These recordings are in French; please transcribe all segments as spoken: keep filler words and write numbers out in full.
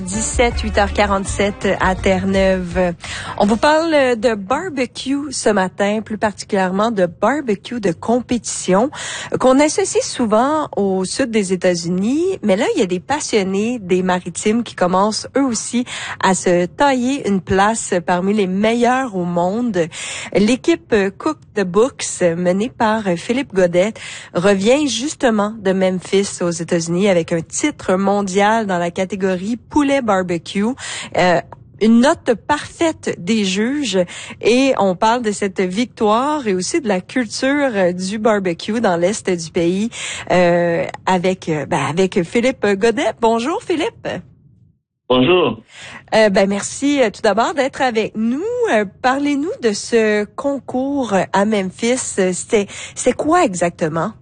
dix-sept, huit heures quarante-sept à Terre-Neuve. On vous parle de barbecue ce matin, plus particulièrement de barbecue de compétition qu'on associe souvent au sud des États-Unis. Mais là, il y a des passionnés des maritimes qui commencent eux aussi à se tailler une place parmi les meilleurs au monde. L'équipe Cook the Books, menée par Philippe Godet, revient justement de Memphis aux États-Unis avec un titre mondial dans la catégorie poulet barbecue, euh, une note parfaite des juges, et on parle de cette victoire et aussi de la culture du barbecue dans l'est du pays euh, avec ben, avec Philippe Godet. Bonjour Philippe. Bonjour. Euh, ben merci tout d'abord d'être avec nous. Euh, parlez-nous de ce concours à Memphis. C'était c'est quoi exactement?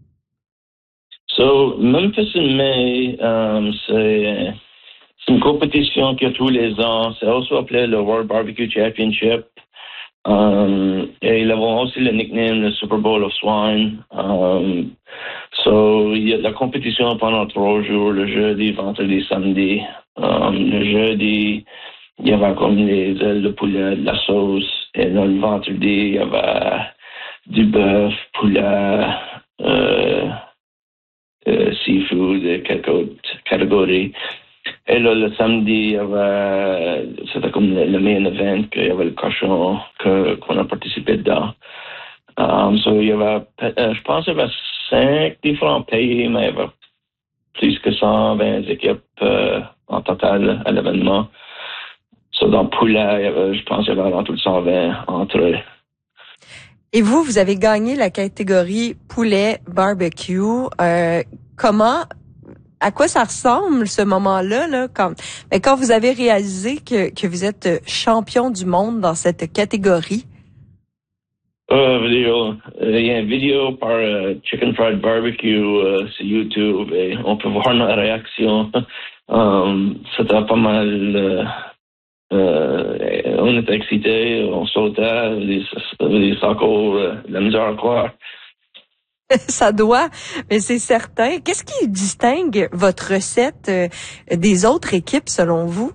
So Memphis in May, um, c'est C'est une compétition qui a tous les ans. C'est aussi appelé le World Barbecue Championship. Um, et ils ont aussi le nickname le Super Bowl of Swine. Um, so, il y a de la compétition pendant trois jours, le jeudi, vendredi, samedi. Um, le jeudi, il y avait comme les ailes de poulet, de la sauce. Et le vendredi, il y avait du bœuf, poulet, euh, euh, seafood et quelques autres catégories. Et là, le samedi, il y avait, c'était comme le, le main event, qu'il y avait le cochon que, qu'on a participé dedans. Um, so, il y avait, euh, je pense qu'il y avait cinq différents pays, mais il y avait plus que cent vingt équipes euh, en total à l'événement. So, dans poulet, il y avait, je pense qu'il y avait dans tout cent vingt entre eux. Et vous, vous avez gagné la catégorie poulet barbecue. Euh, comment... À quoi ça ressemble ce moment-là, là, quand, mais quand vous avez réalisé que, que vous êtes champion du monde dans cette catégorie? Euh, vidéo. Il y a une vidéo par uh, Chicken Fried Barbecue uh, sur YouTube et on peut voir notre réaction. um, C'était pas mal. Uh, uh, on était excités, on sautait, les, les sacos, uh, la misère à croire. Ça doit, mais c'est certain. Qu'est-ce qui distingue votre recette euh, des autres équipes, selon vous?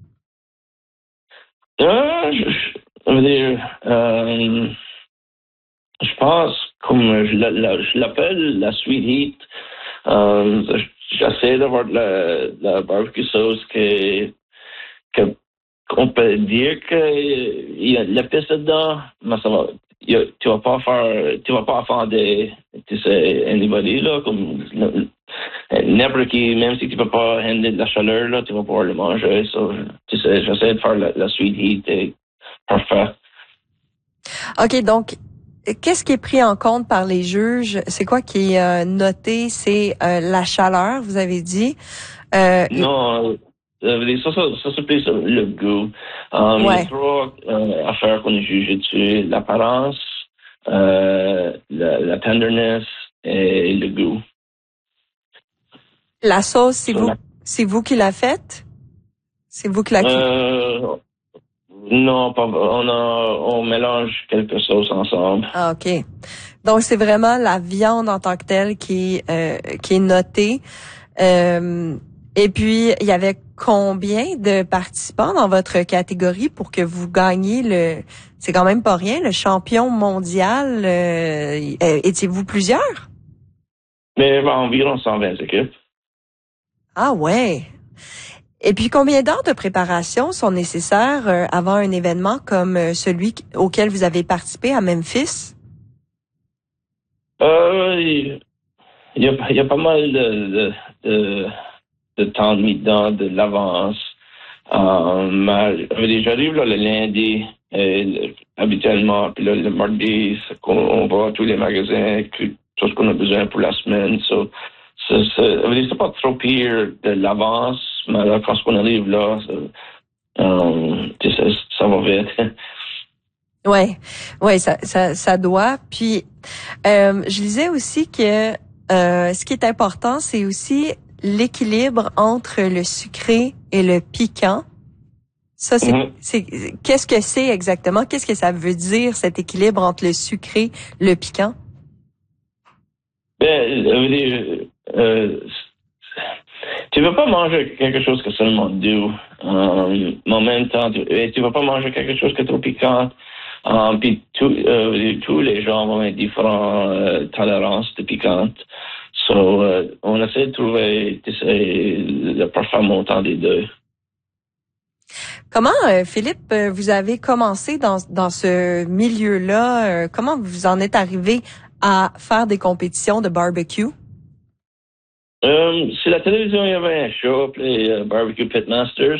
Euh, je, je, veux dire, euh, je pense, comme je, la, je l'appelle la sweet heat, euh, j'essaie d'avoir de la, de la barbecue sauce que, que qu'on peut dire qu'il y a de l'épice dedans, mais ça va. Y a, tu vas pas faire, tu vas pas offender, tu sais, anybody, là, comme, n'importe qui, même si tu peux pas handler de la chaleur, là, tu vas pouvoir le manger, so, tu sais, j'essaie de faire la, la sweet heat et parfait. OK, donc, qu'est-ce qui est pris en compte par les juges? C'est quoi qui est euh, noté? C'est euh, la chaleur, vous avez dit? Euh, non, euh, ça, ça, ça, ça plus le goût. Um, ouais. Il y a trois euh, affaires qu'on est jugé dessus. L'apparence, euh, la, la tenderness et le goût. La sauce, c'est So, vous, la, c'est vous qui la faites? C'est vous qui la cuisez? euh, non, pas, on, a, on mélange quelques sauces ensemble. Ah, OK. Donc, c'est vraiment la viande en tant que telle qui, euh, qui est notée. Euh, et puis, il y avait combien de participants dans votre catégorie pour que vous gagniez le... C'est quand même pas rien, le champion mondial. Euh, étiez-vous plusieurs? Mais ben, environ cent vingt équipes. Ah ouais. Et puis, combien d'heures de préparation sont nécessaires euh, avant un événement comme euh, celui auquel vous avez participé à Memphis? Euh, il y a, il y a pas mal de, de, de, de temps mis dedans, de l'avance. Euh, mais j'arrive là le lundi, et, habituellement, puis là, le mardi, on, on va à tous les magasins, tout ce qu'on a besoin pour la semaine. So, c'est, c'est, c'est pas trop pire de l'avance, mais là, quand on arrive là, ça, euh, ça, ça va vite. Ouais, ouais, ça, ça, ça doit. Puis, euh, je lisais aussi que euh, ce qui est important, c'est aussi l'équilibre entre le sucré et le piquant. Ça, c'est, mm-hmm. c'est, qu'est-ce que c'est exactement? Qu'est-ce que ça veut dire, cet équilibre entre le sucré, le piquant? Ben, euh, euh, Tu veux pas manger quelque chose que seulement doux. Um, en même temps, tu, tu veux pas manger quelque chose qui est trop piquant. Um, puis tout, euh, tous les gens vont être différents euh, tolérances de piquante. So, euh, on essaie de trouver le parfait montant des deux. Comment, euh, Philippe, euh, vous avez commencé dans, dans ce milieu-là? Euh, comment vous en êtes arrivé à faire des compétitions de barbecue? Um, sur la télévision, il y avait un show appelé uh, Barbecue Pitmasters.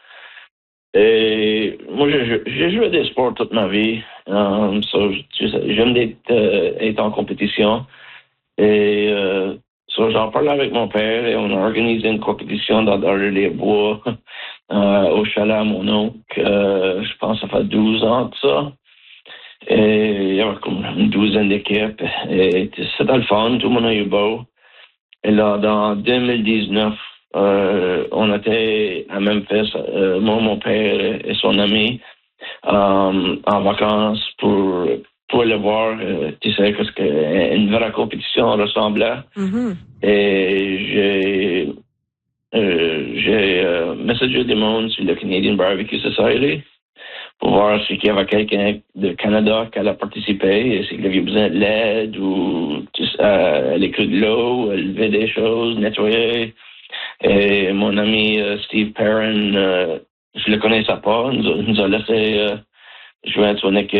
Et moi, j'ai, j'ai joué des sports toute ma vie. Um, so, j'aime être, euh, être en compétition. Et euh, so, j'en parlais avec mon père et on a organisé une compétition dans, dans les bois euh, au chalet à mon oncle. Euh, je pense que ça fait douze ans que ça. Et il y avait comme une douzaine d'équipes. Et c'était le fun, tout le monde a eu beau. Et là, dans deux mille dix-neuf, euh, on était à Memphis, euh, moi, mon père et son ami, euh, en vacances pour pour aller voir, euh, tu sais, ce qu'une vraie compétition ressemblait. Mm-hmm. Et j'ai euh, j'ai euh, messagé des mondes sur le Canadian Barbecue Society pour voir s'il y avait quelqu'un de Canada qui allait participer, et s'il avait besoin de l'aide ou euh, aller cueillir de l'eau, lever des choses, nettoyer. Et mon ami euh, Steve Perrin, euh, je le connaissais pas, nous a, nous a laissé euh, jouer à son équipe.